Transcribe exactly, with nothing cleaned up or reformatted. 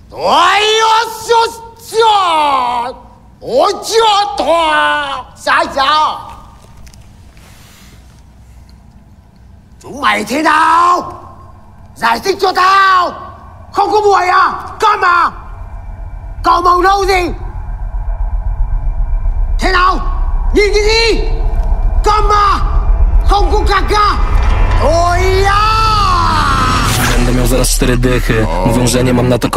哎呦，小小，我叫他傻小，仲未聽到？giải thích cho tao. Không có muội à? Câm à? Cậu màu nâu gì? Thế nào? Nhìn cái gì? Câm à? Không có cà ca. Ôi à! Będę miał zaraz cztery dychy. Mówią, że nie mam na to